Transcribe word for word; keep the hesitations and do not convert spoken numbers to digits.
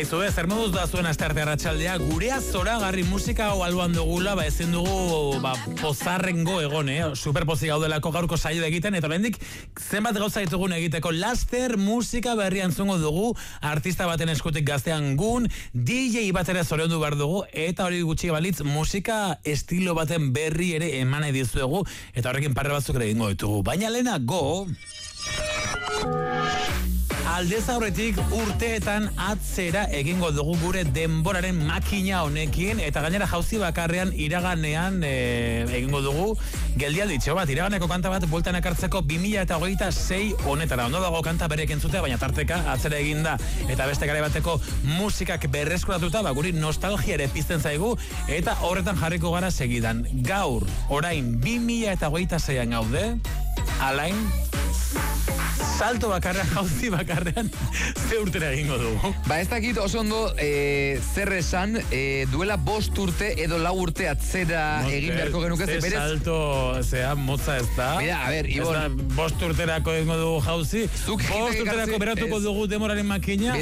Aizu, ez, zer moduz da zuen astearte arratsaldea, gurea zoragarri musika hau alboan dugula, ba ezin dugu ba, pozarrengo egon, eh? Superpozik gaudelako gaurko saio egiten, eta oraindik zenbat gauza ditugun egiteko. Laster musika berria entzungo dugu, artista baten eskutik gaztean gun, D J batera zoriondu behar dugu, eta hori gutxi balitz musika estilo baten berri ere eman nahi dizuegu, eta horrekin parre batzuk ere egingo ditugu. Baina lehenago... Aldez aurretik urteetan atzera egingo dugu gure denboraren makina honekin, eta gainera jauzi bakarrean iraganean e, egingo dugu geldialdi txo bat, iraganeko kanta bat bueltan ekartzeko bi mila hogeita sei honetara. Ondo dago kanta berek entzutea, baina tarteka atzera eginda eta beste garai bateko musikak berreskuratuta, ba guri nostalgia ere pizten zaigu, eta horretan jarriko gara segidan. Gaur, orain, bi mila hogeita seian gaude, alain... Salto bakarrean, jauzi bakarrean, ze urtera egingo dugu. Ba, ez dakit oso ondo e, zer esan, e, duela bost urte edo lau urte atzera Mote, egin beharko genuke. Ze berez... salto, zea, motza ez da. Mira, a ver, Ibon. Bost urterako egingo dugu jauzi. Bost urterako beratuko dugu demoraren makina.